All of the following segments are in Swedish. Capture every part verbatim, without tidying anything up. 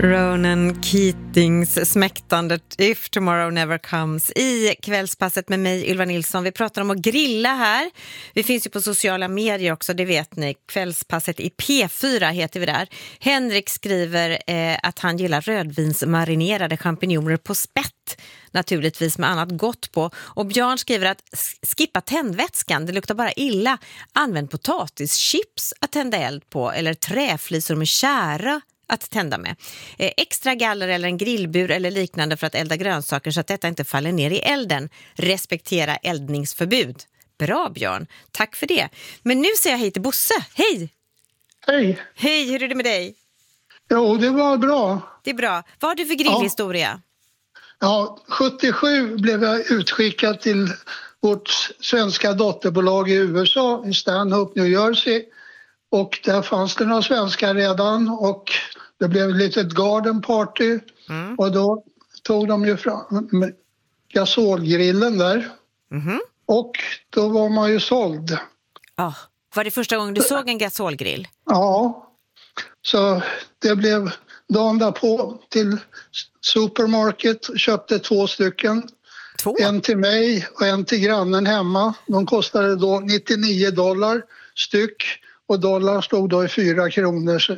Ronan Keatings smäktande If Tomorrow Never Comes i kvällspasset med mig, Ylva Nilsson. Vi pratar om att grilla här. Vi finns ju på sociala medier också, det vet ni. Kvällspasset i P fyra heter vi där. Henrik skriver eh, att han gillar rödvinsmarinerade champinjoner på spett. Naturligtvis med annat gott på. Och Björn skriver att skippa tändvätskan, det luktar bara illa. Använd potatischips att tända eld på eller träflisor med kära att tända med. Eh, extra galler eller en grillbur eller liknande för att elda grönsaker så att detta inte faller ner i elden. Respektera eldningsförbud. Bra Björn, tack för det. Men nu säger jag hej till Bosse. Hej! Hej! Hej, hur är det med dig? Jo, det var bra. Det är bra. Vad har du för grillhistoria? Ja, ja sjuttiosju blev jag utskickad till vårt svenska dotterbolag i U S A, i Stanhope, New Jersey. Och där fanns det några svenskar redan och det blev ett litet garden party. Mm. Och då tog de ju fram gasolgrillen där. Mm. Och då var man ju såld. Oh, var det första gången du såg en gasolgrill? Ja, så det blev dagen därpå till supermarket, köpte två stycken. Två? En till mig och en till grannen hemma. De kostade då nittionio dollar styck. Och dollar stod då i fyra kronor. Så,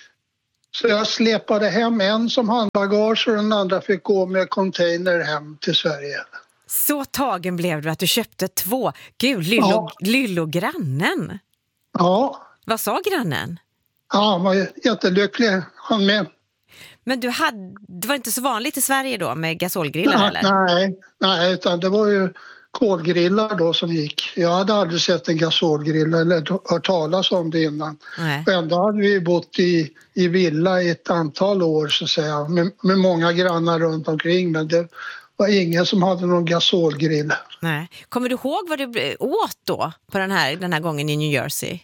så jag släpade hem en som handbagage och den andra fick gå med container hem till Sverige. Så tagen blev du att du köpte två. Gud, lillo, ja. Lillo-grannen. Ja. Vad sa grannen? Ja, han var jättelycklig. Han med. Men du hade, det var inte så vanligt i Sverige då med gasolgrillar nej, eller? Nej, nej, utan det var ju kolgrillar då som gick. Jag hade aldrig sett en gasolgrill eller hört talas om det innan. Nej. Och ändå hade vi bott i, i villa i ett antal år så att säga, med, med många grannar runt omkring, men det var ingen som hade någon gasolgrill. Nej. Kommer du ihåg vad du åt då på den här, den här gången i New Jersey?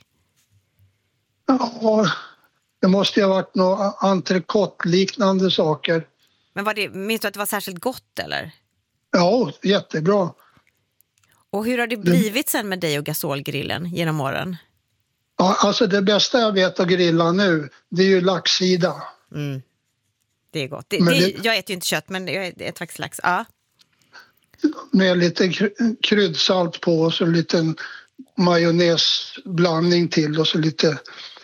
Ja, det måste ju ha varit några entrecote-liknande saker. Men var det, minns du att det var särskilt gott eller? Ja, jättebra. Och hur har det blivit sen med dig och gasolgrillen genom åren? Ja, alltså det bästa jag vet att grilla nu, det är ju laxsida. Mm. Det är gott. Det, det, det, jag äter ju inte kött, men jag äter faktiskt lax. Ja. Med lite kryddsalt på och så en liten majonnäsblandning till och så lite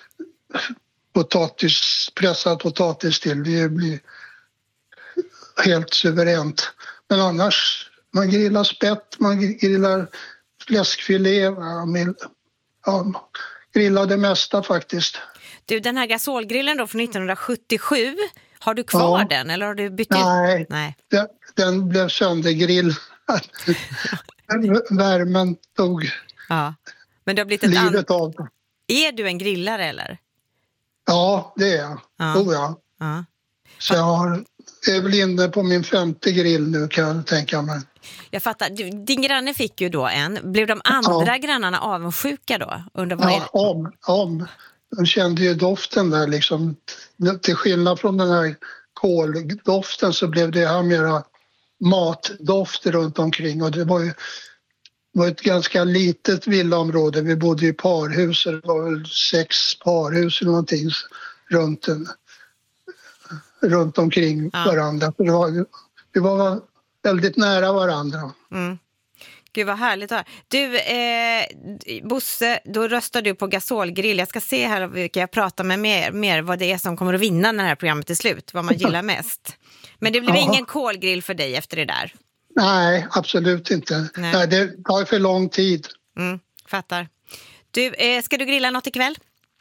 potatis, pressad potatis till. Det blir helt suveränt. Men annars, man grillar spett, man grillar fläskfilé, man ja, grillar det mesta faktiskt. Du, den här gasolgrillen då från nittonhundrasjuttiosju, har du kvar ja. den eller har du bytt Nej, ut? Nej, den, den blev söndergrillad. Värmen tog ja. Men det har blivit ett livet an... av. Är du en grillare eller? Ja, det är jag. Ja. Oh, ja. Ja. Så jag har, är väl inne på min femte grill nu kan jag tänka mig. Jag fattar. Du, din granne fick ju då en. Blev de andra ja. grannarna avundsjuka då? Under vad ja, om, om. De kände ju doften där liksom. Till skillnad från den här koldoften så blev det här mera matdoft runt omkring. Och det var ju var ett ganska litet villaområde. Vi bodde i parhus. Det var väl sex parhus eller någonting runt, runt omkring ja. varandra. Det var, det var väldigt nära varandra. Mm. Gud vad härligt. Du, eh, Bosse, då röstar du på gasolgrill. Jag ska se här vilka jag pratar med mer, mer vad det är som kommer att vinna när det här programmet till slut. Vad man gillar mest. Men det blir ja. ingen kolgrill för dig efter det där? Nej, absolut inte. Nej. Nej, det tar för lång tid. Mm, fattar. Du, eh, ska du grilla något ikväll?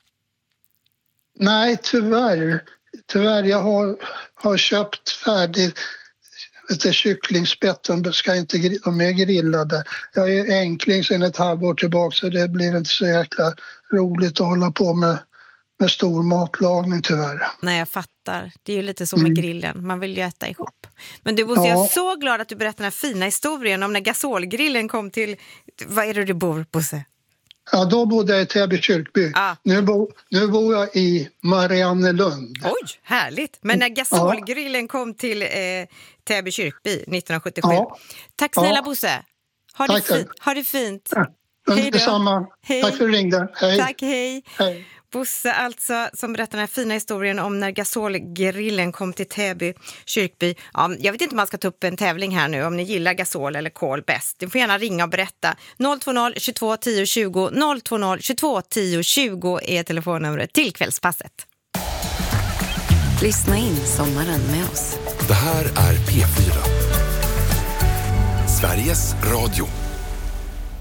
Nej, tyvärr. Tyvärr, jag har, har köpt färdigt lite kycklingspett. De ska inte de är grillade. Jag är enkling sedan ett halvår tillbaka så det blir inte så jäkla roligt att hålla på med, med stor matlagning tyvärr. Nej, jag fattar. Det är ju lite så med mm. grillen. Man vill ju äta ihop. Men du, Bosse, ja. jag är så glad att du berättar den här fina historien om när gasolgrillen kom till... Vad är det du bor, Bosse? Ja, då bodde jag i Täby kyrkby. Ah. Nu, bo, nu bor jag i Mariannelund. Oj, härligt. Men när gasolgrillen ja. kom till eh, Täby kyrkby nittonhundrasjuttiosju. Ja. Tack snälla, ja. Bosse. Ha det, fi- ha det fint. Ja. Hej då. Detsamma. Hej. Tack för att du ringde. Hej. Tack, hej. Hej. Bosse alltså, som berättar den här fina historien om när gasolgrillen kom till Täby kyrkby. Ja, jag vet inte om man ska ta upp en tävling här nu, om ni gillar gasol eller kol bäst. Du får gärna ringa och berätta. noll två noll tjugotvå tio tjugo, noll två noll tjugotvå tio tjugo är telefonnumret till Kvällspasset. Lyssna in sommaren med oss. Det här är P fyra. Sveriges Radio.